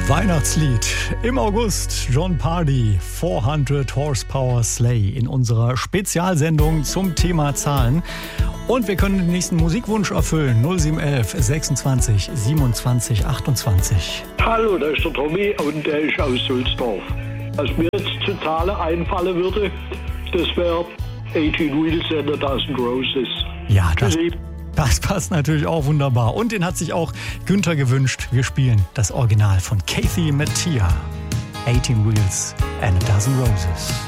Weihnachtslied im August. Jon Pardi, 400 Horsepower Sleigh in unserer Spezialsendung zum Thema Zahlen. Und wir können den nächsten Musikwunsch erfüllen. 0711 26 27 28. Hallo, da ist der Tommy und der ist aus Sulzdorf. Was mir jetzt zu Zahlen einfallen würde, das wäre 18 Wheels and a Dozen Roses. Ja, das passt natürlich auch wunderbar. Und den hat sich auch Günther gewünscht. Wir spielen das Original von Kathy Mattea. 18 Wheels and a Dozen Roses.